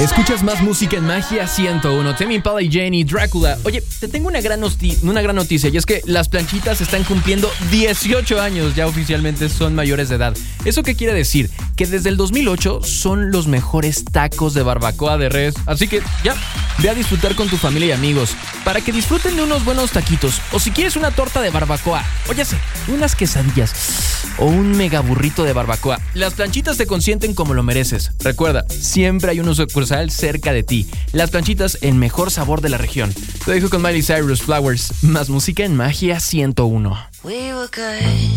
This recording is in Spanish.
Escuchas más música en Magia 101. Tame Impala y Jenny, Drácula. Oye, te tengo una gran noticia, y es que las planchitas están cumpliendo 18 años. Ya oficialmente son mayores de edad. ¿Eso qué quiere decir? Que desde el 2008 son los mejores tacos de barbacoa de res. Así que ya, ve a disfrutar con tu familia y amigos para que disfruten de unos buenos taquitos. O si quieres una torta de barbacoa, o ya sé, unas quesadillas o un mega burrito de barbacoa. Las planchitas te consienten como lo mereces. Recuerda, siempre hay un sucursal cerca de ti. Las planchitas, el mejor sabor de la región. Te dejo con Miley Cyrus, Flowers. Más música en Magia 101.